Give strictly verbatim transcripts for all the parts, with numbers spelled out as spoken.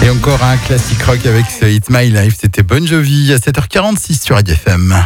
Et encore un classique rock avec ce It's My Life, c'était Bon Jovi à sept heures quarante-six sur Radio F M.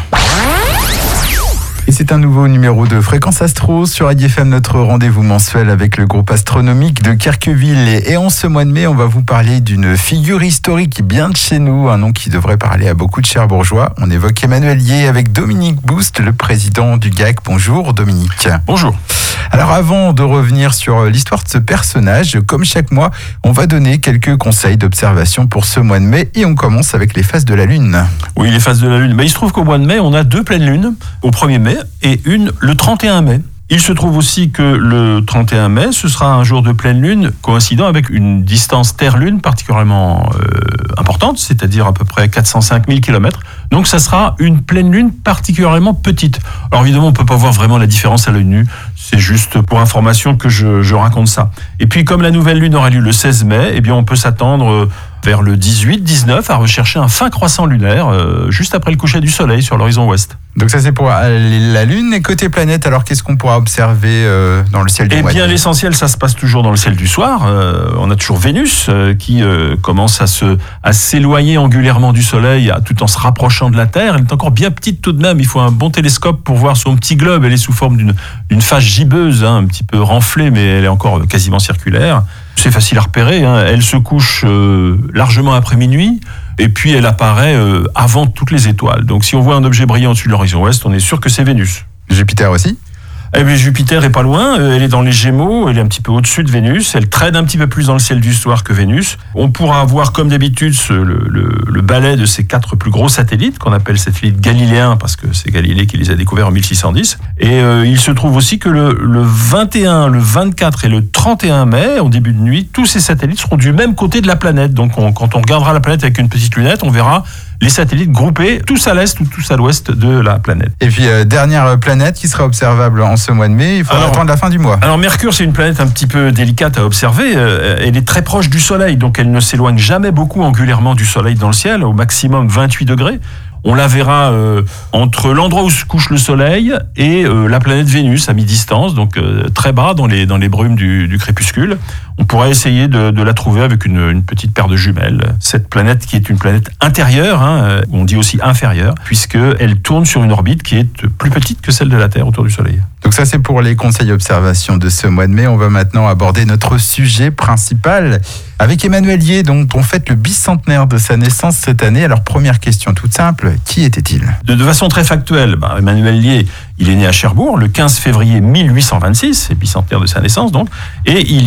Et c'est un nouveau numéro de Fréquence Astro sur Radio F M, notre rendez-vous mensuel avec le groupe astronomique de Kerqueville. Et en ce mois de mai, on va vous parler d'une figure historique bien de chez nous, un nom qui devrait parler à beaucoup de Cherbourgeois. On évoque Emmanuel Yé avec Dominique Boust, le président du G A C. Bonjour Dominique. Bonjour. Alors avant de revenir sur l'histoire de ce personnage, comme chaque mois, on va donner quelques conseils d'observation pour ce mois de mai et on commence avec les phases de la Lune. Oui, les phases de la Lune. Mais il se trouve qu'au mois de mai, on a deux pleines lunes, au premier mai et une le trente et un mai. Il se trouve aussi que le trente et un mai, ce sera un jour de pleine lune coïncidant avec une distance Terre-Lune particulièrement euh, importante, c'est-à-dire à peu près quatre cent cinq mille kilomètres. Donc ça sera une pleine lune particulièrement petite. Alors évidemment, on ne peut pas voir vraiment la différence à l'œil nu. C'est juste pour information que je, je raconte ça. Et puis comme la nouvelle lune aura lieu le seize mai, eh bien on peut s'attendre vers le dix-huit dix-neuf à rechercher un fin croissant lunaire euh, juste après le coucher du soleil sur l'horizon ouest. Donc ça c'est pour la Lune. Et côté planète, alors qu'est-ce qu'on pourra observer euh, dans le ciel du Eh mois de bien mai ? l'essentiel, ça se passe toujours dans le ciel du soir. Euh, on a toujours Vénus euh, qui euh, commence à, se, à s'éloigner angulairement du soleil à, tout en se rapprochant de la Terre. Elle est encore bien petite tout de même, il faut un bon télescope pour voir son petit globe. Elle est sous forme d'une, d'une face gibbeuse, hein, un petit peu renflée, mais elle est encore quasiment circulaire. C'est facile à repérer, hein. Elle se couche euh, largement après minuit et puis elle apparaît euh, avant toutes les étoiles. Donc si on voit un objet brillant au-dessus de l'horizon ouest, on est sûr que c'est Vénus. Jupiter aussi ? Eh bien, Jupiter est pas loin, elle est dans les Gémeaux, elle est un petit peu au-dessus de Vénus, elle traîne un petit peu plus dans le ciel du soir que Vénus. On pourra avoir comme d'habitude ce, le, le, le balai de ces quatre plus gros satellites, qu'on appelle satellites galiléens, parce que c'est Galilée qui les a découverts en mille six cent dix. Et euh, il se trouve aussi que le, le vingt et un, le vingt-quatre et le trente et un mai, en début de nuit, tous ces satellites seront du même côté de la planète. Donc on, quand on regardera la planète avec une petite lunette, on verra les satellites groupés tous à l'est ou tous à l'ouest de la planète. Et puis, euh, dernière planète qui sera observable en ce mois de mai, il faudra alors, attendre la fin du mois. Alors Mercure, c'est une planète un petit peu délicate à observer. Euh, elle est très proche du Soleil, donc elle ne s'éloigne jamais beaucoup angulairement du Soleil dans le ciel, au maximum vingt-huit degrés. On la verra euh, entre l'endroit où se couche le Soleil et euh, la planète Vénus à mi-distance, donc euh, très bas dans les, dans les brumes du, du crépuscule. On pourrait essayer de, de la trouver avec une, une petite paire de jumelles. Cette planète qui est une planète intérieure, hein, on dit aussi inférieure, puisqu'elle tourne sur une orbite qui est plus petite que celle de la Terre autour du Soleil. Donc ça c'est pour les conseils d'observation de ce mois de mai. On va maintenant aborder notre sujet principal avec Emmanuel Yé, dont on fête le bicentenaire de sa naissance cette année. Alors première question toute simple, qui était-il ? De, de façon très factuelle, bah, Emmanuel Yé, il est né à Cherbourg le quinze février mille huit cent vingt-six, c'est le bicentenaire de sa naissance donc, et il